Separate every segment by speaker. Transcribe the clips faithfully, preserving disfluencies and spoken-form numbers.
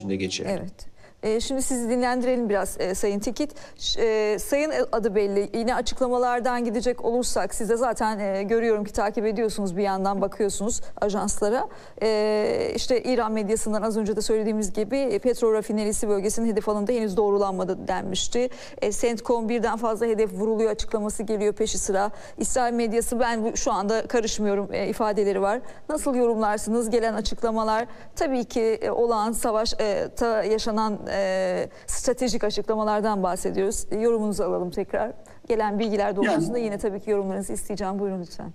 Speaker 1: geçerli.
Speaker 2: Evet. E, şimdi sizi dinlendirelim biraz e, Sayın Tikit. E, Sayın adı belli. Yine açıklamalardan gidecek olursak siz de zaten e, görüyorum ki takip ediyorsunuz, bir yandan bakıyorsunuz ajanslara. E, işte İran medyasından az önce de söylediğimiz gibi e, petrol rafinerisi bölgesinin hedef alındığı henüz doğrulanmadı denmişti. E, CENTCOM birden fazla hedef vuruluyor açıklaması geliyor peşi sıra. İsrail medyası ben bu, şu anda karışmıyorum e, ifadeleri var. Nasıl yorumlarsınız gelen açıklamalar? Tabii ki e, olağan savaş e, ta yaşanan E, stratejik açıklamalardan bahsediyoruz. Yorumunuzu alalım tekrar. Gelen bilgiler doğrultusunda yani, yine tabii ki yorumlarınızı isteyeceğim. Buyurun lütfen.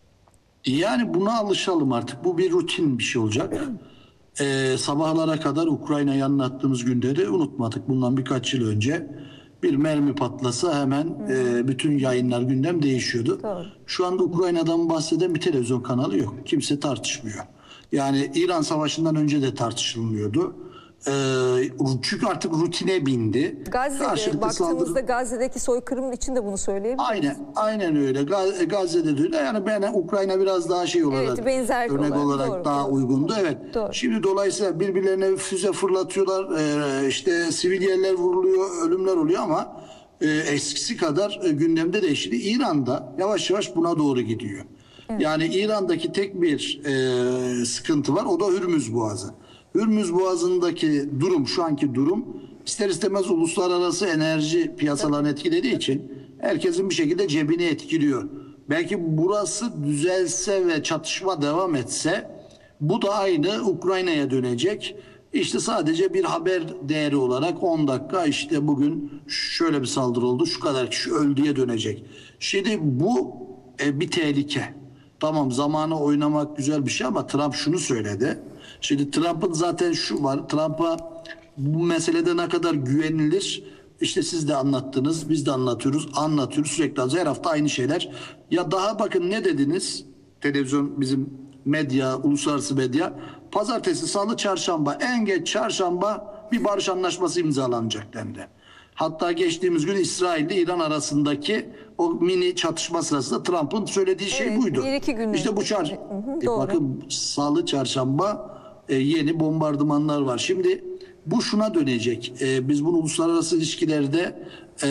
Speaker 3: Yani buna alışalım artık. Bu bir rutin bir şey olacak. Ee, sabahlara kadar Ukrayna'yı anlattığımız günleri unutmadık. Bundan birkaç yıl önce bir mermi patlasa hemen e, bütün yayınlar, gündem değişiyordu. Doğru. Şu anda Ukrayna'dan bahseden bir televizyon kanalı yok. Kimse tartışmıyor. Yani İran Savaşı'ndan önce de tartışılmıyordu. Ee, çünkü artık rutine bindi.
Speaker 2: Gazze'de baktığımızda saldırı... Gazze'deki soykırımın için de bunu söyleyebiliriz.
Speaker 3: Aynen, aynen öyle. Gaz, Gazze'de de öyle. Yani ben Ukrayna biraz daha şey olarak,
Speaker 2: evet, benzer
Speaker 3: örnek olarak, olarak
Speaker 2: doğru,
Speaker 3: daha
Speaker 2: doğru,
Speaker 3: uygundu. Evet.
Speaker 2: Doğru.
Speaker 3: Şimdi dolayısıyla birbirlerine füze fırlatıyorlar. Ee, işte sivil yerler vuruluyor, ölümler oluyor ama e, eskisi kadar e, gündemde değişti. İran'da yavaş yavaş buna doğru gidiyor. Evet. Yani İran'daki tek bir e, sıkıntı var. O da Hürmüz Boğazı. Hürmüz Boğazı'ndaki durum, şu anki durum ister istemez uluslararası enerji piyasalarını etkilediği için herkesin bir şekilde cebini etkiliyor. Belki burası düzelse ve çatışma devam etse bu da aynı Ukrayna'ya dönecek. İşte sadece bir haber değeri olarak on dakika işte bugün şöyle bir saldırı oldu, şu kadar kişi öldüye dönecek. Şimdi bu e, bir tehlike. Tamam, zamanı oynamak güzel bir şey ama Trump şunu söyledi. Şimdi Trump'ın zaten şu var. Trump'a bu meselede ne kadar güvenilir? İşte siz de anlattınız, biz de anlatıyoruz, anlatıyoruz sürekli. Her hafta aynı şeyler. Ya daha bakın ne dediniz? Televizyon, bizim medya, uluslararası medya. Pazartesi, salı, çarşamba, en geç çarşamba bir barış anlaşması imzalanacak dendi. Hatta geçtiğimiz gün İsrail ile İran arasındaki o mini çatışma sırasında Trump'ın söylediği evet, şey buydu. Bir iki gün işte bu çar e, bakın salı, çarşamba e, yeni bombardımanlar var. Şimdi bu şuna dönecek. E, biz bunu uluslararası ilişkilerde e,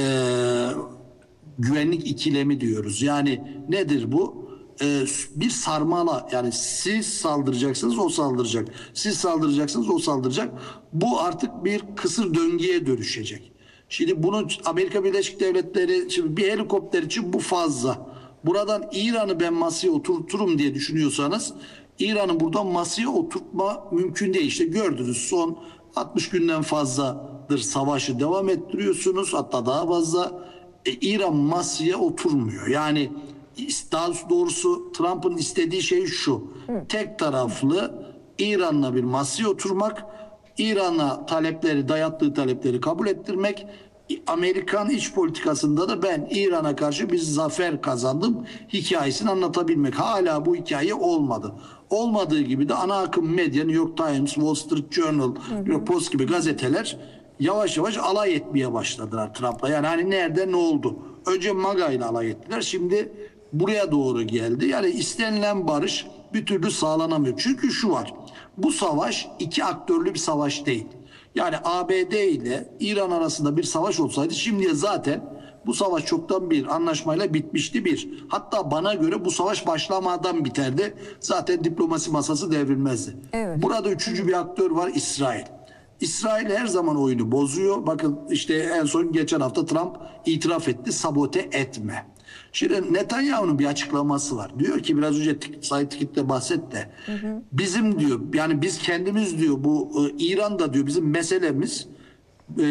Speaker 3: güvenlik ikilemi diyoruz. Yani nedir bu? E, bir sarmala, yani siz saldıracaksınız, o saldıracak. Siz saldıracaksınız, o saldıracak. Bu artık bir kısır döngüye dönüşecek. Şimdi bunu Amerika Birleşik Devletleri, şimdi bir helikopter için bu fazla. Buradan İran'ı ben masaya oturturum diye düşünüyorsanız İran'ı buradan masaya oturtma mümkün değil. İşte gördünüz, son altmış günden fazladır savaşı devam ettiriyorsunuz, hatta daha fazla. E, İran masaya oturmuyor. Yani daha doğrusu Trump'ın istediği şey şu. Hı. Tek taraflı İran'la bir masaya oturmak, İran'a talepleri, dayattığı talepleri kabul ettirmek. Amerikan iç politikasında da ben İran'a karşı bir zafer kazandım hikayesini anlatabilmek. Hala bu hikaye olmadı. Olmadığı gibi de ana akım medya, New York Times, Wall Street Journal, hı hı. New York Post gibi gazeteler yavaş yavaş alay etmeye başladılar Trump'la. Yani hani nerede ne oldu? Önce MAGA ile alay ettiler. Şimdi buraya doğru geldi. Yani istenilen barış bir türlü sağlanamıyor. Çünkü şu var. Bu savaş iki aktörlü bir savaş değil. Yani A B D ile İran arasında bir savaş olsaydı şimdiye zaten bu savaş çoktan bir anlaşmayla bitmişti bir. Hatta bana göre bu savaş başlamadan biterdi. Zaten diplomasi masası devrilmezdi. Evet. Burada üçüncü bir aktör var, İsrail. İsrail her zaman oyunu bozuyor. Bakın işte en son geçen hafta Trump itiraf etti, sabote etme. Şimdi Netanyahu'nun bir açıklaması var. Diyor ki biraz önce Sayın Tikit'le bahsetti. Hı hı. Bizim diyor, yani biz kendimiz diyor, bu e, İran'da diyor bizim meselemiz e,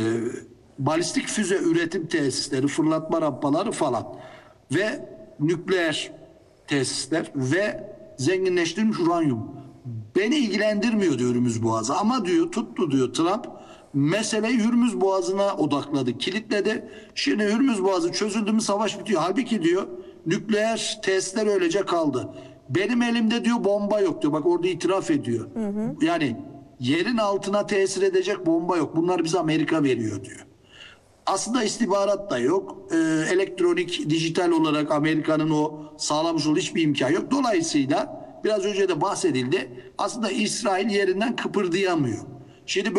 Speaker 3: balistik füze üretim tesisleri, fırlatma rampaları falan ve nükleer tesisler ve zenginleştirilmiş uranyum. Beni ilgilendirmiyor diyor Hürmüz Boğazı. Ama diyor tuttu diyor Trump. Meseleyi Hürmüz Boğazı'na odakladı, kilitledi. Şimdi Hürmüz Boğazı çözüldü mü savaş bitiyor. Halbuki diyor nükleer tesisler öylece kaldı. Benim elimde diyor bomba yok diyor. Bak orada itiraf ediyor. Hı hı. Yani yerin altına tesir edecek bomba yok. Bunlar bize Amerika veriyor diyor. Aslında istihbarat da yok. Ee, elektronik, dijital olarak Amerika'nın o sağlamış olduğu hiçbir imkan yok. Dolayısıyla biraz önce de bahsedildi. Aslında İsrail yerinden kıpırdayamıyor. Şimdi